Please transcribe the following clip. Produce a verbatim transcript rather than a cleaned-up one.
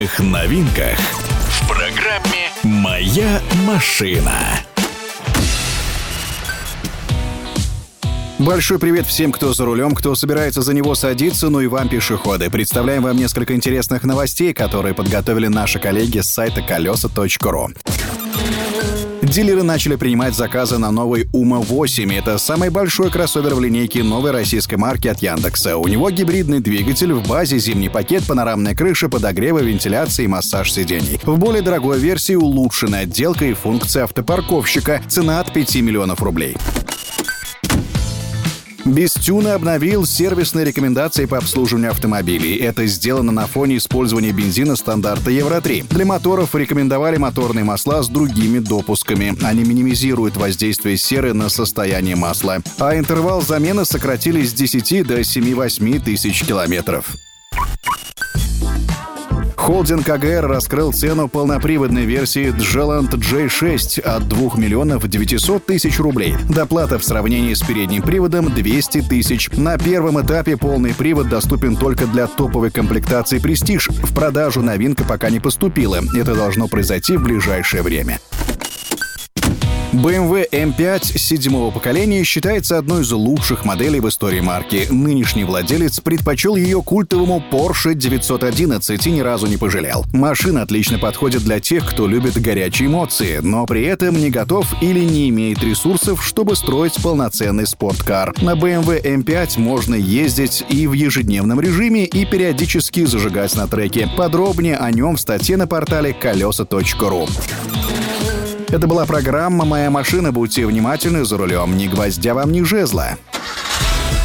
новинках в программе «Моя машина». Большой привет всем, кто за рулем, кто собирается за него садиться, ну и вам, пешеходы. Представляем вам несколько интересных новостей, которые подготовили наши коллеги с сайта колеса точка ру. Дилеры начали принимать заказы на новый Ума восемь. Это самый большой кроссовер в линейке новой российской марки от Яндекса. У него гибридный двигатель, в базе зимний пакет, панорамная крыша, подогревы, вентиляция и массаж сидений. В более дорогой версии улучшенная отделка и функция автопарковщика. Цена от пяти миллионов рублей. Бестюна обновил сервисные рекомендации по обслуживанию автомобилей. Это сделано на фоне использования бензина стандарта Евро три. Для моторов рекомендовали моторные масла с другими допусками. Они минимизируют воздействие серы на состояние масла. А интервал замены сократили с десяти до семи-восьми тысяч километров. Холдинг а гэ эр раскрыл цену полноприводной версии Джеланд джей шесть от двух миллионов девятисот тысяч рублей. Доплата в сравнении с передним приводом двести тысяч. На первом этапе полный привод доступен только для топовой комплектации «Престиж». В продажу новинка пока не поступила. Это должно произойти в ближайшее время. бэ эм вэ эм пять седьмого поколения считается одной из лучших моделей в истории марки. Нынешний владелец предпочел ее культовому Porsche девятьсот одиннадцать и ни разу не пожалел. Машина отлично подходит для тех, кто любит горячие эмоции, но при этом не готов или не имеет ресурсов, чтобы строить полноценный спорткар. На бэ эм вэ эм пять можно ездить и в ежедневном режиме, и периодически зажигать на треке. Подробнее о нем в статье на портале колеса точка ру. Это была программа «Моя машина». Будьте внимательны за рулем. Ни гвоздя вам, ни жезла.